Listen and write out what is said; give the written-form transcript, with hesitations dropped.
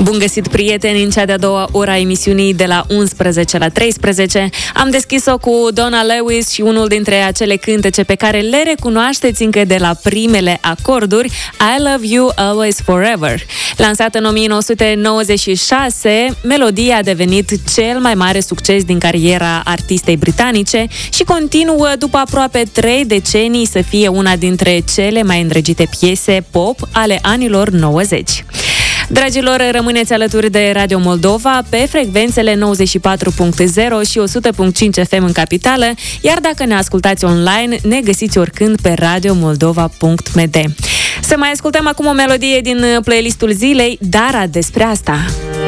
Bun găsit, prieteni, în cea de-a doua ora a emisiunii de la 11 la 13. Am deschis-o cu Donna Lewis și unul dintre acele cântece pe care le recunoașteți încă de la primele acorduri, I Love You Always Forever. Lansată în 1996, melodia a devenit cel mai mare succes din cariera artistei britanice și continuă după aproape 3 decenii să fie una dintre cele mai îndrăgite piese pop ale anilor 90. Dragilor, rămâneți alături de Radio Moldova pe frecvențele 94.0 și 100.5 FM în capitală, iar dacă ne ascultați online, ne găsiți oricând pe radiomoldova.md. Să mai ascultăm acum o melodie din playlistul zilei, Dara, despre asta.